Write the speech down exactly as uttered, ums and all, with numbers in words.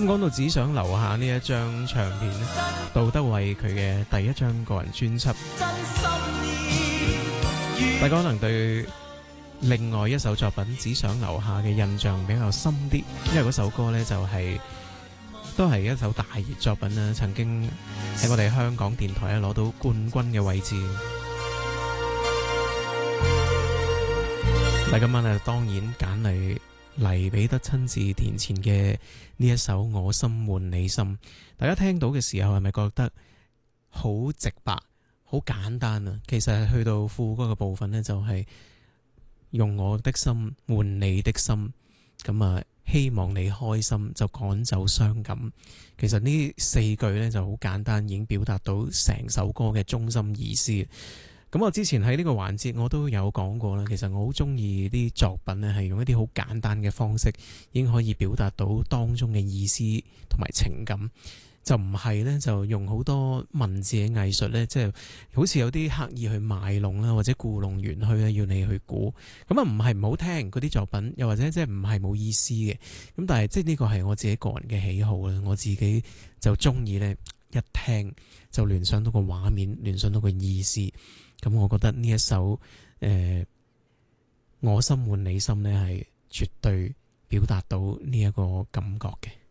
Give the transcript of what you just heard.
咁講到只想留下呢一張唱片咧，杜德偉佢嘅第一張個人專輯，大家可能對另外一首作品《只想留下》嘅印象比較深啲，因為嗰首歌呢就係、是、都係一首大熱作品啦，曾經喺我哋香港電台咧攞到冠軍嘅位置。但今晚啊，當然揀嚟黎彼得親自填詞嘅呢一首《我心換你心》，大家聽到嘅時候係咪覺得好直白、好簡單啊？其實去到副歌嘅部分呢，就係、是、用我的心換你的心，咁啊，希望你開心就趕走傷感。其實呢四句呢就好簡單，已經表達到成首歌嘅中心意思。咁我之前喺呢個環節我都有講過啦，其實我好中意啲作品呢係用一啲好簡單嘅方式已經可以表達到當中嘅意思同埋情感，就唔係呢，就用好多文字嘅藝術呢，即係好似有啲刻意去賣弄啦，或者故弄玄虛咧，要你去估。咁啊唔係唔好聽嗰啲作品，又或者即係唔係冇意思嘅。咁但係即係呢個係我自己個人嘅喜好啦，我自己就中意呢，一聽就聯想到個畫面，聯想到個意思。咁我覺得呢一首誒、呃、我心換你心呢，係絕對表達到呢一個感覺嘅。